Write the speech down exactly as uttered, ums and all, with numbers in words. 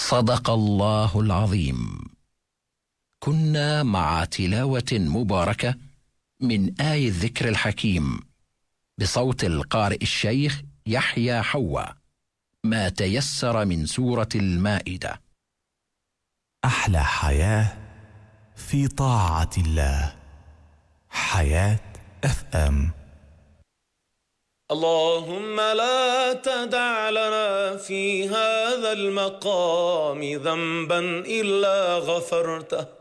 صدق الله العظيم. كنا مع تلاوة مباركة من آي الذكر الحكيم بصوت القارئ الشيخ يحيى حوا، ما تيسر من سورة المائدة. أحلى حياة في طاعة الله. حياة اف ام. اللهم لا تدع لنا في هذا المقام ذنبا إلا غفرته